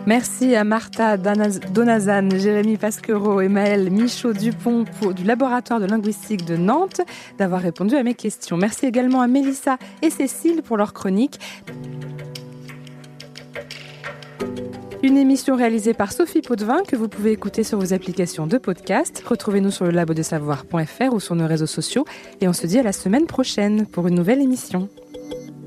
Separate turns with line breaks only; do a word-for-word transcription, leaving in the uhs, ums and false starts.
Merci à Martha Donazan, Jérémy Pasquereau et Maëlle Michaud-Dupont pour, du laboratoire de linguistique de Nantes d'avoir répondu à mes questions. Merci également à Mélissa et Cécile pour leur chronique. Une émission réalisée par Sophie Potvin que vous pouvez écouter sur vos applications de podcast. Retrouvez-nous sur le labo de savoir point f r ou sur nos réseaux sociaux. Et on se dit à la semaine prochaine pour une nouvelle émission.